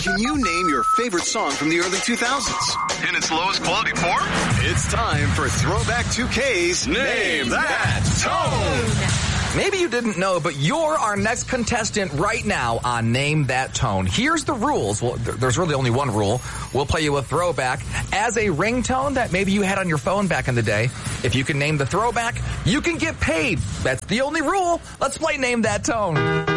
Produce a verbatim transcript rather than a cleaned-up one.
Can you name your favorite song from the early two thousands? In its lowest quality form? It's time for Throwback two K's Name That Tone. Maybe you didn't know, but you're our next contestant right now on Name That Tone. Here's the rules. Well, there's really only one rule. We'll play you a throwback as a ringtone that maybe you had on your phone back in the day. If you can name the throwback, you can get paid. That's the only rule. Let's play Name That Tone.